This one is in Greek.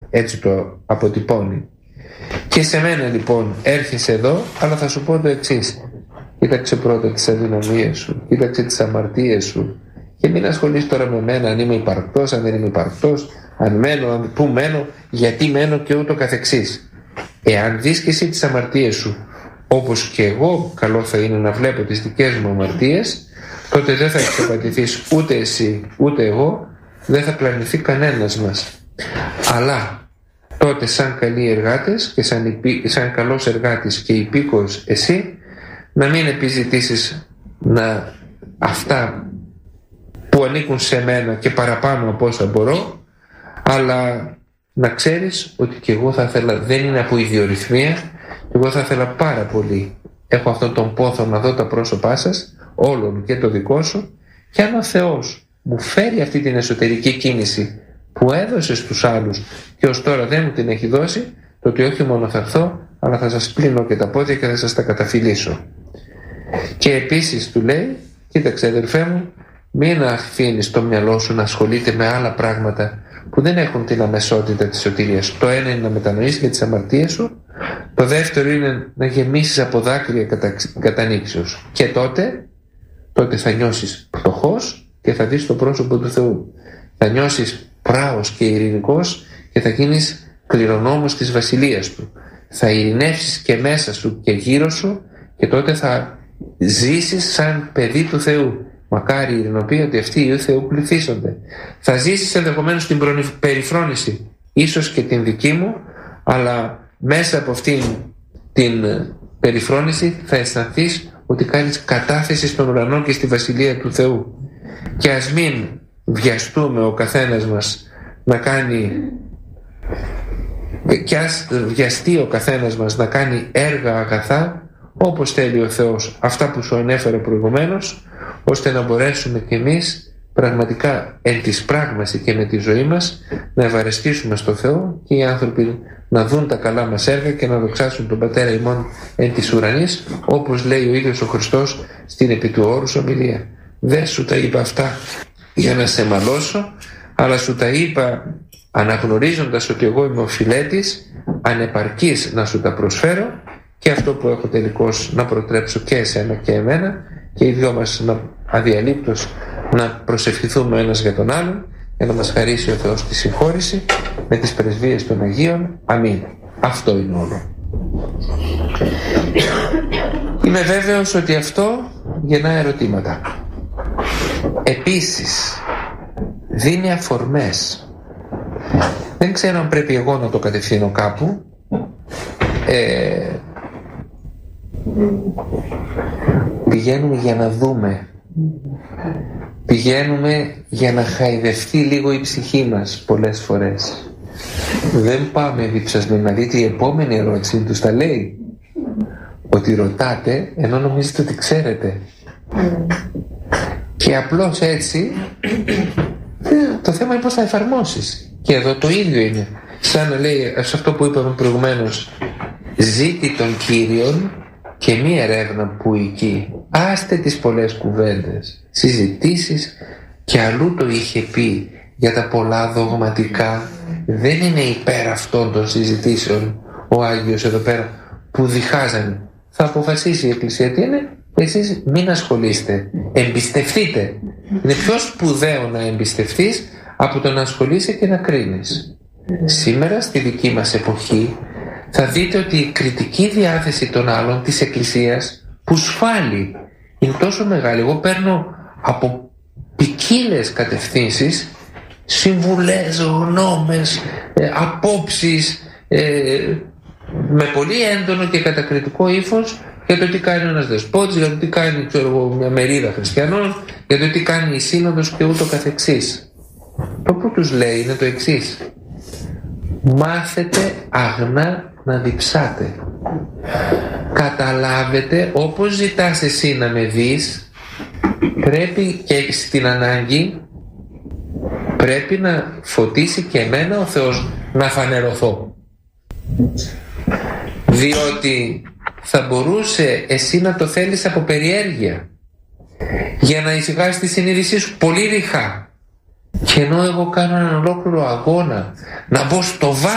έτσι το αποτυπώνει. Και σε μένα λοιπόν έρχεσαι εδώ, αλλά θα σου πω το εξής: κοίταξε πρώτα τις αδυναμίες σου, κοίταξε τις αμαρτίες σου, και μην ασχολείς τώρα με μένα, αν είμαι υπαρκτός, αν δεν είμαι υπαρκτός, αν μένω, πού μένω, γιατί μένω και ούτω καθεξής. Εάν δεις και εσύ τις αμαρτίες σου, όπως και εγώ καλό θα είναι να βλέπω τις δικές μου αμαρτίες, τότε δεν θα εξαπατηθείς ούτε εσύ ούτε εγώ, δεν θα πλανηθεί κανένας μας. Αλλά τότε σαν καλοί εργάτες και σαν καλός εργάτης και υπήκοος εσύ, να μην επιζητήσεις αυτά που ανήκουν σε μένα και παραπάνω από όσα μπορώ, αλλά να ξέρεις ότι και εγώ θα ήθελα, δεν είναι από ιδιορυθμία, εγώ θα ήθελα πάρα πολύ, έχω αυτόν τον πόθο να δω τα πρόσωπά σας όλων και το δικό σου, και αν ο Θεός μου φέρει αυτή την εσωτερική κίνηση που έδωσε στους άλλους και ως τώρα δεν μου την έχει δώσει, τότε όχι μόνο θα έρθω, αλλά θα σας πλύνω και τα πόδια και θα σας τα καταφυλίσω. Και επίσης του λέει, κοίταξε αδερφέ μου, μην αφήνεις το μυαλό σου να ασχολείται με άλλα πράγματα που δεν έχουν την αμεσότητα της σωτηρίας. Το ένα είναι να μετανοήσεις για τις αμαρτίες σου, το δεύτερο είναι να γεμίσεις από δάκρυα κατανήξεως. Και τότε θα νιώσεις φτωχός και θα δεις το πρόσωπο του Θεού. Θα νιώσεις πράος και ειρηνικός και θα γίνεις κληρονόμος της βασιλείας του. Θα ειρηνεύσεις και μέσα σου και γύρω σου, και τότε θα ζήσεις σαν παιδί του Θεού. Μακάρι η ειρηνοποιία ότι αυτοί οι Θεού πληθύσσονται. Θα ζήσεις ενδεχομένως την περιφρόνηση, ίσως και την δική μου, αλλά μέσα από αυτήν την περιφρόνηση θα αισθανθείς ότι κάνεις κατάθεση στον ουρανό και στη βασιλεία του Θεού. Και ας μην βιαστούμε ο καθένας μας να κάνει, και ας βιαστεί ο καθένας μας να κάνει έργα αγαθά όπως θέλει ο Θεός, αυτά που σου ανέφερα προηγουμένως, ώστε να μπορέσουμε κι εμείς πραγματικά εν της πράγμαση και με τη ζωή μας να ευαρεστήσουμε στο Θεό, και οι άνθρωποι να δουν τα καλά μας έργα και να δοξάσουν τον Πατέρα ημών εν της ουρανής, όπως λέει ο ίδιος ο Χριστός στην επί του όρους ομιλία. Δεν σου τα είπα αυτά για να σε μαλώσω, αλλά σου τα είπα αναγνωρίζοντας ότι εγώ είμαι ο φιλέτης, ανεπαρκής να σου τα προσφέρω, και αυτό που έχω τελικώς να προτρέψω και εσένα και εμένα, και οι δυο μας αδιαλείπτως να προσευχηθούμε ένας για τον άλλον, για να μας χαρίσει ο Θεός τη συγχώρηση με τις πρεσβείες των Αγίων. Αμήν. Αυτό είναι όλο. Είμαι βέβαιος ότι αυτό γεννά ερωτήματα. Επίσης δίνει αφορμές. Δεν ξέρω αν πρέπει εγώ να το κατευθύνω κάπου. Πηγαίνουμε για να δούμε, πηγαίνουμε για να χαϊδευτεί λίγο η ψυχή μας πολλές φορές. Δεν πάμε διψασμένοι. Να δείτε η επόμενη ερώτηση τους τα λέει, ότι ρωτάτε ενώ νομίζετε ότι ξέρετε, και απλώς έτσι το θέμα είναι πώς θα εφαρμόσεις. Και εδώ το ίδιο είναι, σαν να λέει σε αυτό που είπαμε προηγουμένως, ζήτη τον Κύριον και μη ερεύνα που εκεί. Άστε τις πολλές κουβέντες, συζητήσεις, και αλλού το είχε πει για τα πολλά δογματικά. Δεν είναι υπέρ αυτών των συζητήσεων ο Άγιος εδώ πέρα που διχάζανε. Θα αποφασίσει η Εκκλησία τι είναι, εσείς μην ασχολείστε, εμπιστευτείτε. Είναι πιο σπουδαίο να εμπιστευτείς από το να ασχολείσαι και να κρίνεις. Σήμερα στη δική μας εποχή θα δείτε ότι η κριτική διάθεση των άλλων της Εκκλησίας που σφάλει είναι τόσο μεγάλη. Εγώ παίρνω από ποικίλες κατευθύνσεις συμβουλές, γνώμες, απόψεις, με πολύ έντονο και κατακριτικό ύφος για το τι κάνει ένας δεσπότης, για το τι κάνει μια μερίδα χριστιανών, για το τι κάνει η Σύνοδος και ούτω καθεξής. Το που τους λέει είναι το εξής: μάθετε αγνά να διψάτε. Καταλάβετε, όπως ζητάς εσύ να με δεις, πρέπει και στην ανάγκη πρέπει να φωτίσει και εμένα ο Θεός να φανερωθώ. Διότι θα μπορούσε εσύ να το θέλεις από περιέργεια, για να ησυχάσεις τη συνείδησή σου πολύ ρηχά, και ενώ εγώ κάνω έναν ολόκληρο αγώνα να μπω στο